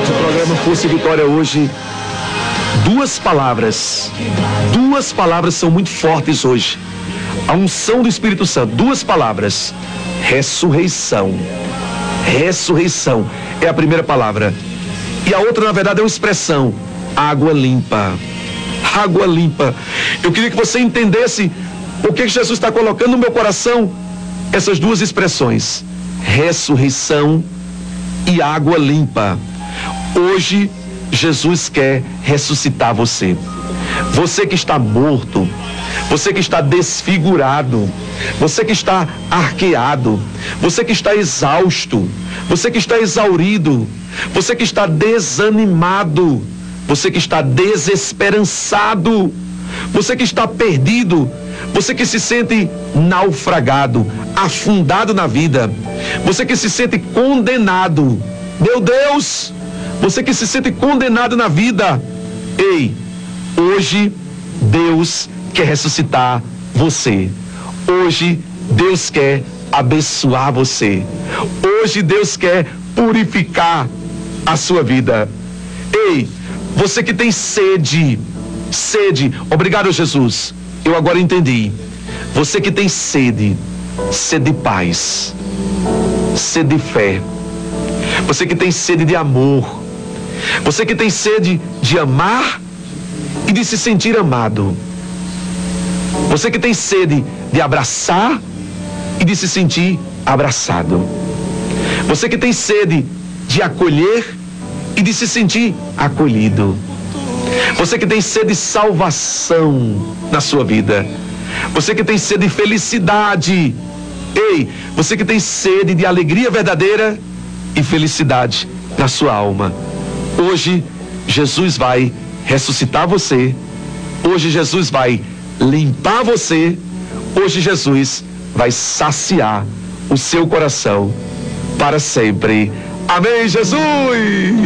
No programa Força e Vitória hoje, duas palavras são muito fortes hoje. A unção do Espírito Santo, duas palavras: ressurreição. Ressurreição é a primeira palavra. E a outra, na verdade, é uma expressão: água limpa. Água limpa. Eu queria que você entendesse o que Jesus está colocando no meu coração, essas duas expressões: ressurreição e água limpa. Hoje, Jesus quer ressuscitar você. Você que está morto, você que está desfigurado, você que está arqueado, você que está exausto, você que está exaurido, você que está desanimado, você que está desesperançado, você que está perdido, você que se sente naufragado, afundado na vida, você que se sente condenado. Meu Deus, você que se sente condenado na vida. Ei, hoje Deus quer ressuscitar você. Hoje Deus quer abençoar você. Hoje Deus quer purificar a sua vida. Ei, você que tem sede, obrigado, Jesus, eu agora entendi. Você que tem sede de paz, sede de fé, você que tem sede de amor, você que tem sede de amar e de se sentir amado, você que tem sede de abraçar e de se sentir abraçado, você que tem sede de acolher e de se sentir acolhido, você que tem sede de salvação na sua vida, você que tem sede de felicidade, ei, você que tem sede de alegria verdadeira e felicidade na sua alma. Hoje Jesus vai ressuscitar você. Hoje Jesus vai limpar você. Hoje Jesus vai saciar o seu coração para sempre. Amém, Jesus!